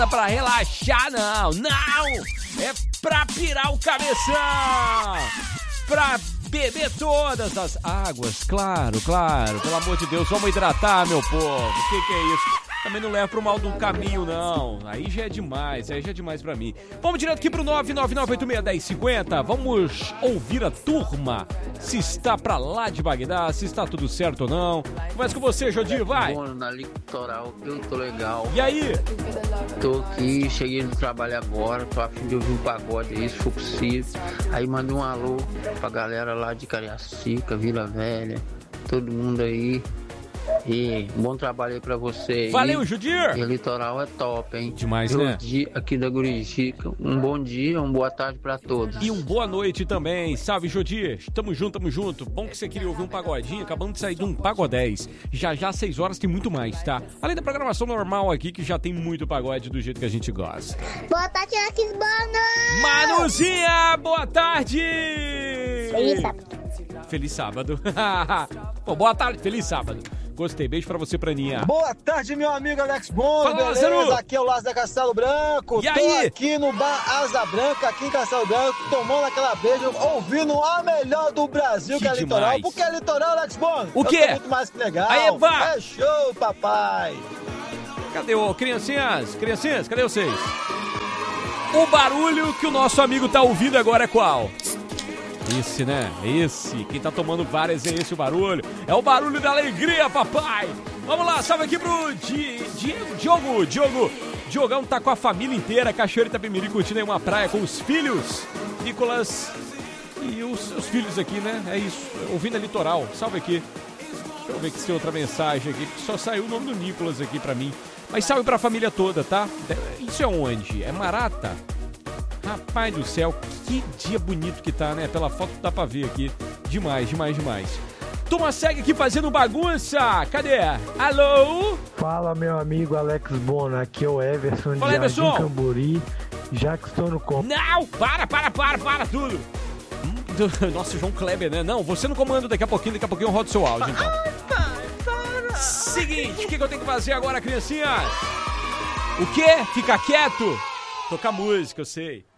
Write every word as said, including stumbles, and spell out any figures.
pra relaxar, não, não, é pra pirar o cabeção, pra beber todas as águas, claro, claro, pelo amor de Deus, vamos hidratar, meu povo, o que que é isso? Também não leva pro mal do caminho, não. Aí já é demais, aí já é demais pra mim. Vamos direto aqui pro nove nove nove oito seis um zero cinco zero. Vamos ouvir a turma. Se está pra lá de Bagdá, se está tudo certo ou não. Começa com você, Jodir, vai. Bom, na litoral, eu tô legal. E aí? Tô aqui, cheguei do trabalho agora, tô a fim de ouvir um pagode aí, se for possível. Aí mandei um alô pra galera lá de Cariacica, Vila Velha, todo mundo aí. E bom trabalho aí pra você aí. Valeu, Judir! E o litoral é top, hein? Demais, né? Dia aqui da Gurijica. Um bom dia, uma boa tarde pra todos. E um boa noite também. Salve, Judir! Tamo junto, tamo junto. Bom que você queria ouvir um pagodinho. Acabamos de sair de um pagodez. Já já, às seis horas, tem muito mais, tá? Além da programação normal aqui, que já tem muito pagode do jeito que a gente gosta. Boa tarde, Alex Bono! Manuzinha, boa tarde! Feliz sábado. Feliz sábado. Pô, boa tarde, feliz sábado. Gostei, beijo pra você, Praninha. Boa tarde, meu amigo Alex Bono, Fala, beleza? Lázaro. Aqui é o Lázaro da Castelo Branco. E Tô aí? aqui no bar Asa Branca, aqui em Castelo Branco, tomando aquela breja, ouvindo a melhor do Brasil, que, Que é litoral. demais. Porque é litoral, Alex Bono. O Eu quê? tô muito mais que legal. Aí, vá. É show, papai. Cadê o criancinhas? Criancinhas, cadê vocês? O barulho que o nosso amigo tá ouvindo agora é qual? Esse, né? Esse. Quem tá tomando várias é esse o barulho. É o barulho da alegria, papai. Vamos lá, salve aqui pro Di, Di, Diogo. Diogo. Diogão tá com a família inteira. Cachoeira Itapemirim curtindo aí uma praia com os filhos. Nicolas e os seus filhos aqui, né? É isso. Ouvindo a litoral. Salve aqui. Deixa eu ver se tem outra mensagem aqui. Só saiu o nome do Nicolas aqui pra mim. Mas salve pra família toda, tá? Isso é onde? É Marata? Rapaz do céu, que dia bonito que tá, né? Pela foto que dá pra ver aqui. Demais, demais, demais. Turma segue aqui fazendo bagunça. Cadê? Alô? Fala, meu amigo Alex Bono. Aqui é o Everson Fala, de Everson. Jardim Camburi. Já que estou no comando. Não! Para, para, para, para tudo! Hum, Nossa, João Kleber, né? Não, você no comando daqui a pouquinho, daqui a pouquinho eu rodo seu áudio, então. Ai, pai, para. Seguinte, o que, que eu tenho que fazer agora, criancinhas? O quê? Ficar quieto? Tocar música, eu sei.